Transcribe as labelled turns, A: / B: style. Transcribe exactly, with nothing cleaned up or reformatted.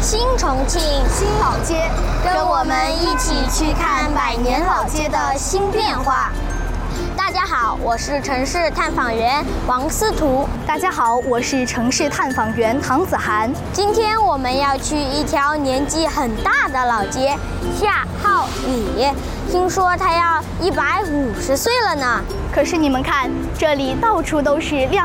A: 新重庆
B: 新老街，
A: 跟我们一起去看百年老街的新变化。大家好，我是城市探访员王思图。
B: 大家好，我是城市探访员唐子涵。
A: 今天我们要去一条年纪很大的老街夏号里，听说它要一百五十岁了呢。
B: 可是你们看，这里到处都是亮